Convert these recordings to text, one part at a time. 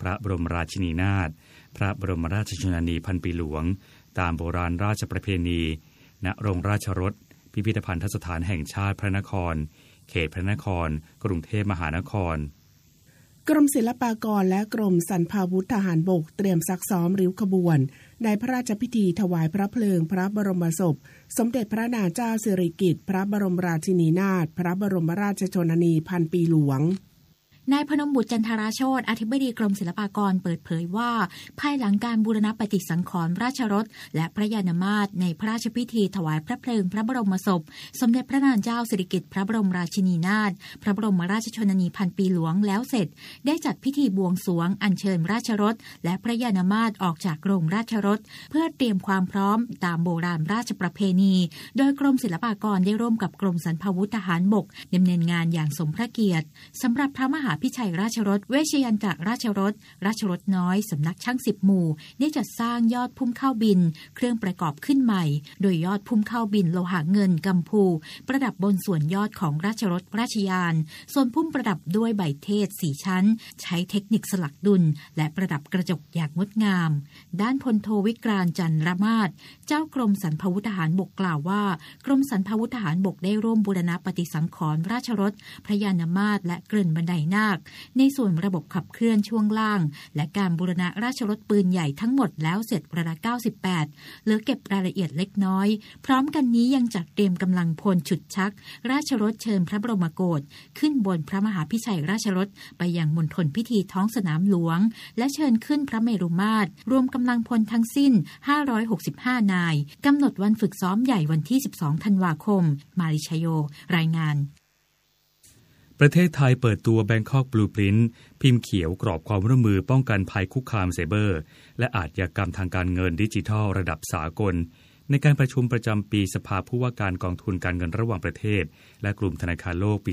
ระบรมราชินีนาถพระบรมราชชนนีพันปีหลวงตามโบราณราชประเพณีณโรงราชรถพิพิธภัณฑสถานแห่งชาติพระนครเขตพระนครกรุงเทพมหานครกรมศิลปากรและกรมสรรพาวุธทหารบกเตรียมซักซ้อมริ้วขบวนในพระราชพิธีถวายพระเพลิงพระบรมศพสมเด็จพระนางเจ้าสิริกิติ์พระบรมราชินีนาถพระบรมราชชนนีพันปีหลวงนายพนมบุตรจันทราโชติอธิบดีกรมศิลปากรเปิดเผยว่าภายหลังการบูรณปฏิสังขรณ์ราชรถและพระยานมาตรในพระราชพิธีถวายพระเพลิงพระบรมศพสมเด็จพระนางเจ้าสิริกิติ์พระบรมราชินีนาถพระบรมราชชนนีพันปีหลวงแล้วเสร็จได้จัดพิธีบวงสรวงอัญเชิญราชรถและพระยานมาตรออกจากโรงราชรถเพื่อเตรียมความพร้อมตามโบราณราชประเพณีโดยกรมศิลปากรได้ร่วมกับกรมสรรพาวุธทหารบกดำเนินงานอย่างสมพระเกียรติสำหรับพระมหาพิชัยราชรถเวชยันตรราชรถราชรถน้อยสำนักช่าง10หมู่ได้จัดสร้างยอดพุ่มข้าวบินเครื่องประกอบขึ้นใหม่โดยยอดพุ่มข้าวบินโลหะเงินกัมพูประดับบนส่วนยอดของราชรถราชยานส่วนพุ่มประดับด้วยใบเทศ4ชั้นใช้เทคนิคสลักดุลและประดับกระจกอย่างงดงามด้านพลโทวิกรานต์จันทรมาศเจ้ากรมสรรพาวุธทหารบกกล่าวว่ากรมสรรพาวุธทหารบกได้ร่วมบูรณปฏิสังขรณ์ราชรถพระยานมาตรและเกริ่นบันไดนาคในส่วนระบบขับเคลื่อนช่วงล่างและการบูรณะราชรถปืนใหญ่ทั้งหมดแล้วเสร็จระดับ98เหลือเก็บรายละเอียดเล็กน้อยพร้อมกันนี้ยังจัดเตรียมกำลังพลฉุดชักราชรถเชิญพระบรมโกศขึ้นบนพระมหาพิชัยราชรถไปยังมณฑลพิธีท้องสนามหลวงและเชิญขึ้นพระเมรุมาตรรวมกำลังพลทั้งสิ้น565นายกำหนดวันฝึกซ้อมใหญ่วันที่12ธันวาคมมาริชโยรายงานประเทศไทยเปิดตัว Bangkok Blueprint พิมพ์เขียวกรอบความร่วมมือป้องกันภัยคุกคามไซเบอร์และอาชญากรรมทางการเงินดิจิทัลระดับสากลในการประชุมประจำปีสภาผู้ว่าการกองทุนการเงินระหว่างประเทศและกลุ่มธนาคารโลกปี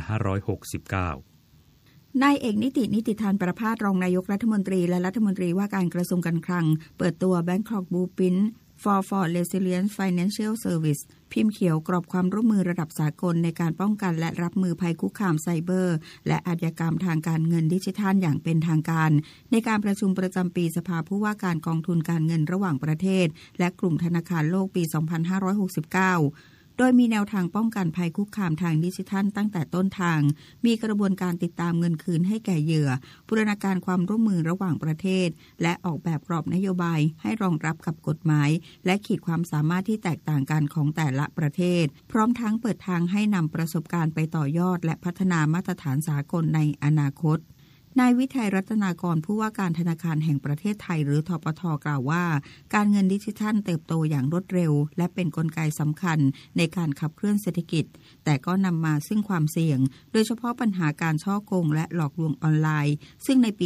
2569 นายเอกนิติธานประภาสรองนายกรัฐมนตรีและรัฐมนตรีว่าการกระทรวงการคลังเปิดตัว Bangkok Blueprint for Resilient Financial Service พิมพ์เขียวกรอบความร่วมมือระดับสากลในการป้องกันและรับมือภัยคุกคามไซเบอร์และอาชญากรรมทางการเงินดิจิทัลอย่างเป็นทางการในการประชุมประจำปีสภาผู้ว่าการกองทุนการเงินระหว่างประเทศและกลุ่มธนาคารโลกปี 2569โดยมีแนวทางป้องกันภัยคุกคามทางดิจิทัลตั้งแต่ต้นทางมีกระบวนการติดตามเงินคืนให้แก่เหยื่อบูรณาการความร่วมมือระหว่างประเทศและออกแบบกรอบนโยบายให้รองรับกับกฎหมายและขีดความสามารถที่แตกต่างกันของแต่ละประเทศพร้อมทั้งเปิดทางให้นำประสบการณ์ไปต่อยอดและพัฒนามาตรฐานสากลในอนาคตนายวิทัยรัตนากรผู้ว่าการธนาคารแห่งประเทศไทยหรือธปท.กล่าวว่าการเงินดิจิทัลเติบโตอย่างรวดเร็วและเป็นกลไกสำคัญในการขับเคลื่อนเศรษฐกิจแต่ก็นำมาซึ่งความเสี่ยงโดยเฉพาะปัญหาการฉ้อโกงและหลอกลวงออนไลน์ซึ่งในปี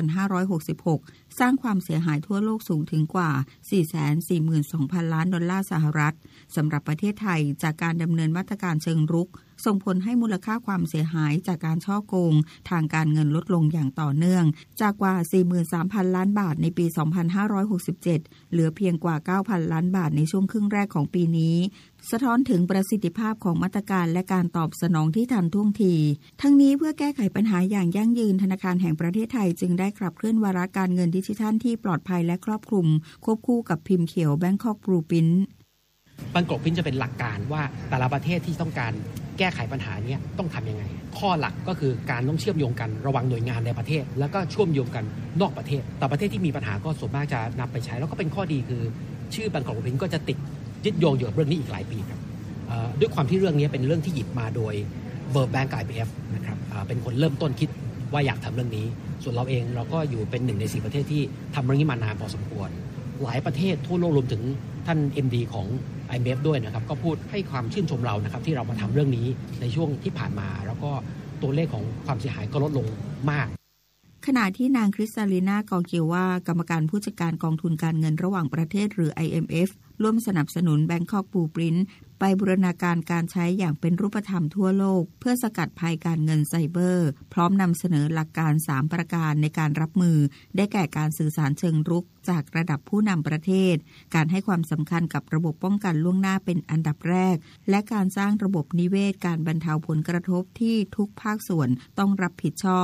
2566 สร้างความเสียหายทั่วโลกสูงถึงกว่า 442,000 ล้านดอลลาร์สหรัฐสำหรับประเทศไทยจากการดำเนินมาตรการเชิงรุกส่งผลให้มูลค่าความเสียหายจากการฉ้อโกงทางการเงินลดลงอย่างต่อเนื่องจากกว่า 43,000 ล้านบาทในปี 2567 เหลือเพียงกว่า 9,000 ล้านบาทในช่วงครึ่งแรกของปีนี้สะท้อนถึงประสิทธิภาพของมาตรการและการตอบสนองที่ทันท่วงทีทั้งนี้เพื่อแก้ไขปัญหาอย่างยั่งยืนธนาคารแห่งประเทศไทยจึงได้ขับเคลื่อนวาระการเงินดิจิทัลที่ปลอดภัยและครอบคลุมควบคู่กับพิมพ์เขียว Bangkok Blueprint Bangkok Blueprint จะเป็นหลักการว่าแต่ละประเทศที่ต้องการแก้ไขปัญหานี้ต้องทำยังไงข้อหลักก็คือการต้องเชื่อมโยงกันระหว่างหน่วยงานในประเทศแล้วก็เชื่อมโยงกันนอกประเทศแต่ประเทศที่มีปัญหาก็ส่วนมากจะนำไปใช้แล้วก็เป็นข้อดีคือชื่อ Bangkok Blueprint ก็จะติดยึดโยงอยู่กับเรื่องนี้อีกหลายปีครับด้วยความที่เรื่องนี้เป็นเรื่องที่หยิบมาโดย World Bank IMF นะครับเป็นคนเริ่มต้นคิดว่าอยากทำเรื่องนี้ส่วนเราเองเราก็อยู่เป็น1ใน4ประเทศที่ทำเรื่องนี้มานานพอสมควรหลายประเทศทั่วโลกรวมถึงท่าน MD ของ IMF ด้วยนะครับก็พูดให้ความชื่นชมเรานะครับที่เรามาทำเรื่องนี้ในช่วงที่ผ่านมาแล้วก็ตัวเลขของความเสียหายก็ลดลงมากขณะที่นางคริสตาลีนากอเกียวว่ากรรมการผู้จัดการกองทุนการเงินระหว่างประเทศหรือ IMF ร่วมสนับสนุน Bangkok Blueprint ไปบูรณาการการใช้อย่างเป็นรูปธรรมทั่วโลกเพื่อสกัดภัยการเงินไซเบอร์พร้อมนำเสนอหลักการ3ประการในการรับมือได้แก่การสื่อสารเชิงรุกจากระดับผู้นำประเทศการให้ความสำคัญกับระบบป้องกันล่วงหน้าเป็นอันดับแรกและการสร้างระบบนิเวศการบรรเทาผลกระทบที่ทุกภาคส่วนต้องรับผิดชอบ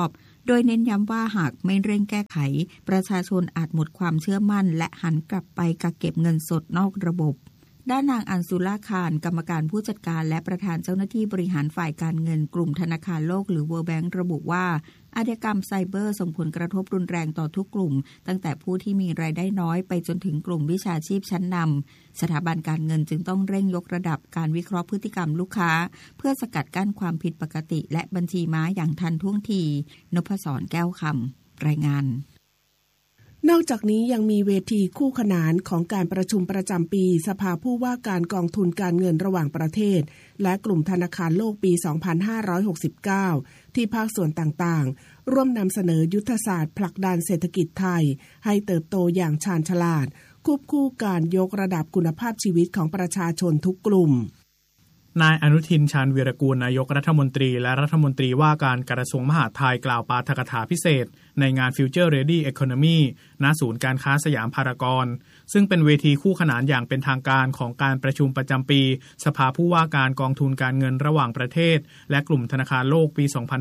โดยเน้นย้ำว่าหากไม่เร่งแก้ไขประชาชนอาจหมดความเชื่อมั่นและหันกลับไปกักเก็บเงินสดนอกระบบด้านนางอันซุล่าคารกรรมการผู้จัดการและประธานเจ้าหน้าที่บริหารฝ่ายการเงินกลุ่มธนาคารโลกหรือ World Bank ระบุว่าอาชญากรรมไซเบอร์ส่งผลกระทบรุนแรงต่อทุกกลุ่มตั้งแต่ผู้ที่มีรายได้น้อยไปจนถึงกลุ่มวิชาชีพชั้นนำสถาบันการเงินจึงต้องเร่งยกระดับการวิเคราะห์พฤติกรรมลูกค้าเพื่อสกัดกั้นความผิดปกติและบัญชีม้าอย่างทันท่วงทีนพศรแก้วคำรายงานนอกจากนี้ยังมีเวทีคู่ขนานของการประชุมประจำปีสภาผู้ว่าการกองทุนการเงินระหว่างประเทศและกลุ่มธนาคารโลกปี 2569 ที่ภาคส่วนต่างๆร่วมนำเสนอยุทธศาสตร์ผลักดันเศรษฐกิจไทยให้เติบโตอย่างชาญฉลาดควบคู่การยกระดับคุณภาพชีวิตของประชาชนทุกกลุ่มนายอนุทินชาญวีรกูลนายกรัฐมนตรีและรัฐมนตรีว่าการกระทรวงมหาดไทยกล่าวปาฐกถาพิเศษในงาน Future Ready Economy ณ ศูนย์การค้าสยามพารากอนซึ่งเป็นเวทีคู่ขนานอย่างเป็นทางการของการประชุมประจำปีสภาผู้ว่าการกองทุนการเงินระหว่างประเทศและกลุ่มธนาคารโลกปี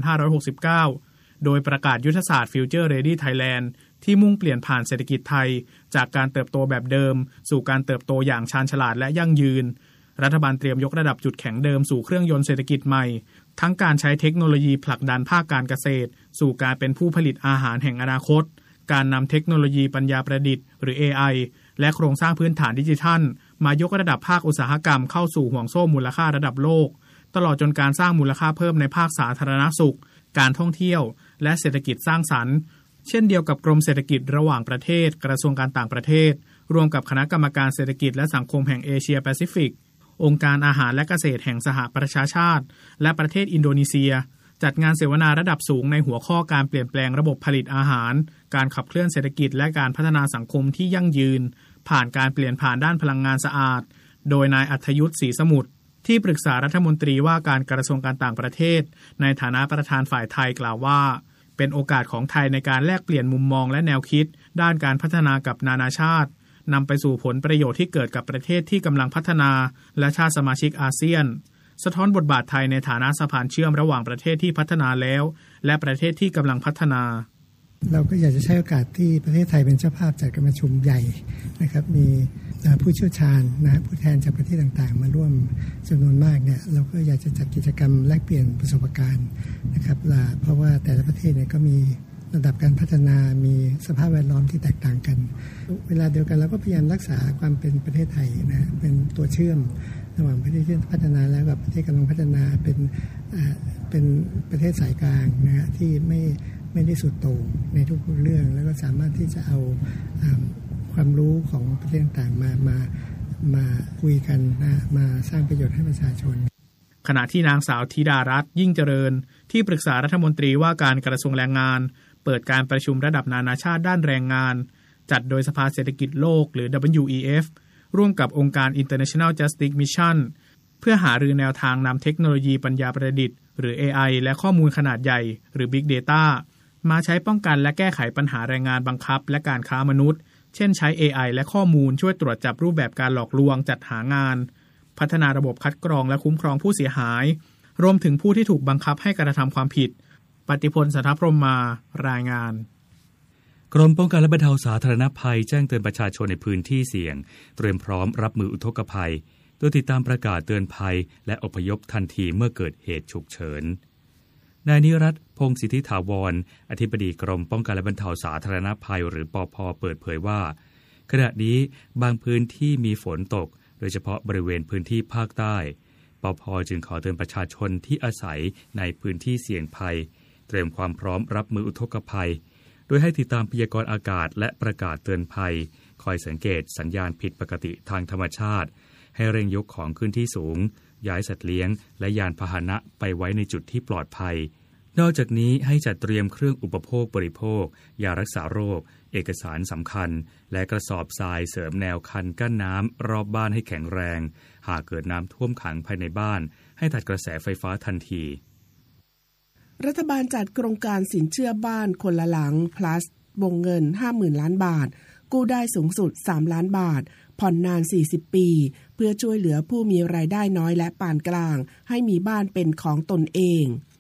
2569 โดยประกาศยุทธศาสตร์ Future Ready Thailand ที่มุ่งเปลี่ยนผ่านเศรษฐกิจไทยจากการเติบโตแบบเดิมสู่การเติบโตอย่างชาญฉลาดและยั่งยืนรัฐบาลเตรียมยกระดับจุดแข็งเดิมสู่เครื่องยนต์เศรษฐกิจใหม่ทั้งการใช้เทคโนโลยีผลักดันภาคการเกษตรสู่การเป็นผู้ผลิตอาหารแห่งอนาคตการนำเทคโนโลยีปัญญาประดิษฐ์หรือ AI และโครงสร้างพื้นฐานดิจิทัลมายกระดับภาคอุตสาหกรรมเข้าสู่ห่วงโซ่มูลค่าระดับโลกตลอดจนการสร้างมูลค่าเพิ่มในภาคสาธารณสุขการท่องเที่ยวและเศรษฐกิจสร้างสรรค์เช่นเดียวกับกรมเศรษฐกิจระหว่างประเทศกระทรวงการต่างประเทศร่วมกับคณะกรรมการเศรษฐกิจและสังคมแห่งเอเชียแปซิฟิกองค์การอาหารและเกษตรแห่งสหประชาชาติและประเทศอินโดนีเซียจัดงานเสวนาระดับสูงในหัวข้อการเปลี่ยนแปลงระบบผลิตอาหารการขับเคลื่อนเศรษฐกิจและการพัฒนาสังคมที่ยั่งยืนผ่านการเปลี่ยนผ่านด้านพลังงานสะอาดโดยนายอัธยุทธศรีสมุทรที่ปรึกษารัฐมนตรีว่าการกระทรวงการต่างประเทศในฐานะประธานฝ่ายไทยกล่าวว่าเป็นโอกาสของไทยในการแลกเปลี่ยนมุมมองและแนวคิดด้านการพัฒนากับนานาชาตินำไปสู่ผลประโยชน์ที่เกิดกับประเทศที่กำลังพัฒนาและชาติสมาชิกอาเซียนสะท้อนบทบาทไทยในฐานะสะพานเชื่อมระหว่างประเทศที่พัฒนาแล้วและประเทศที่กำลังพัฒนาเราก็อยากจะใช้โอกาสที่ประเทศไทยเป็นเจ้าภาพจัดการประชุมใหญ่นะครับมีผู้เชี่ยวชาญนะผู้แทนจากประเทศต่างๆมาร่วมจำนวนมากเนี่ยเราก็อยากจะจัดกิจกรรมแลกเปลี่ยนประสบการณ์นะครับเพราะว่าแต่ละประเทศเนี่ยก็มีระดับการพัฒนามีสภาพแวดล้อมที่แตกต่างกันเวลาเดียวกันเราก็พยายามรักษาความเป็นประเทศไทยนะเป็นตัวเชื่อมระหว่างประเทศที่พัฒนาแล้วกับประเทศกำลังพัฒนาเป็นประเทศสายกลางนะฮะที่ไม่ได้สุดโต่งในทุกเรื่องแล้วก็สามารถที่จะเอาความรู้ของประเทศต่างๆมาคุยกันนะมาสร้างประโยชน์ให้ประชาชนขณะที่นางสาวธิดารัตน์ยิ่งเจริญที่ปรึกษารัฐมนตรีว่าการกระทรวงแรงงานเปิดการประชุมระดับนานาชาติด้านแรงงานจัดโดยสภาเศรษฐกิจโลกหรือ WEF ร่วมกับองค์การ International Justice Mission เพื่อหารือแนวทางนำเทคโนโลยีปัญญาประดิษฐ์หรือ AI และข้อมูลขนาดใหญ่หรือ Big Data มาใช้ป้องกันและแก้ไขปัญหาแรงงานบังคับและการค้ามนุษย์เช่นใช้ AI และข้อมูลช่วยตรวจจับรูปแบบการหลอกลวงจัดหางานพัฒนาระบบคัดกรองและคุ้มครองผู้เสียหายรวมถึงผู้ที่ถูกบังคับให้กระทำความผิดปฏิพล สัทธพรหมารายงานกรมป้องกันและบรรเทาสาธารณภัยแจ้งเตือนประชาชนในพื้นที่เสี่ยงเตรียมพร้อมรับมืออุทกภัยโดยติดตามประกาศเตือนภัยและอพยพทันทีเมื่อเกิดเหตุฉุกเฉินนายนิรัตน์ พงษ์สิทธิถาวรอธิบดีกรมป้องกันและบรรเทาสาธารณภัยหรือปภ.เปิดเผยว่าขณะนี้บางพื้นที่มีฝนตกโดยเฉพาะบริเวณพื้นที่ภาคใต้ปภ.จึงขอเตือนประชาชนที่อาศัยในพื้นที่เสี่ยงภัยเตรียมความพร้อมรับมืออุทกภัยโดยให้ติดตามพยากรณ์อากาศและประกาศเตือนภัยคอยสังเกตสัญญาณผิดปกติทางธรรมชาติให้เร่งยกของขึ้นที่สูงย้ายสัตว์เลี้ยงและยานพาหนะไปไว้ในจุดที่ปลอดภัยนอกจากนี้ให้จัดเตรียมเครื่องอุปโภคบริโภคยารักษาโรคเอกสารสำคัญและกระสอบทรายเสริมแนวคันกั้นน้ำรอบบ้านให้แข็งแรงหากเกิดน้ำท่วมขังภายในบ้านให้ตัดกระแสไฟฟ้าทันทีรัฐบาลจัดโครงการสินเชื่อบ้านคนละหลัง plus วงเงิน 50,000 ล้านบาทกู้ได้สูงสุด3ล้านบาทผ่อนนาน40ปีเพื่อช่วยเหลือผู้มีรายได้น้อยและปานกลางให้มีบ้านเป็นของตนเอง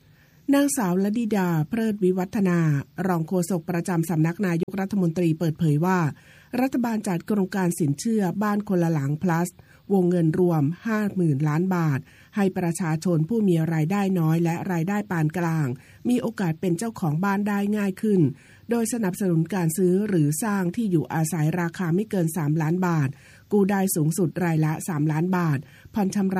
นางสาวลดิดาเพลิดวิวัฒนารองโฆษกประจำสำนักนายกรัฐมนตรีเปิดเผยว่ารัฐบาลจัดโครงการสินเชื่อบ้านคนละหลัง plus วงเงินรวม 50,000 ล้านบาทให้ประชาชนผู้มีรายได้น้อยและรายได้ปานกลางมีโอกาสเป็นเจ้าของบ้านได้ง่ายขึ้นโดยสนับสนุนการซื้อหรือสร้างที่อยู่อาศัยราคาไม่เกิน3 ล้านบาทกู้ได้สูงสุดรายละ3 ล้านบาทผ่อนชำระ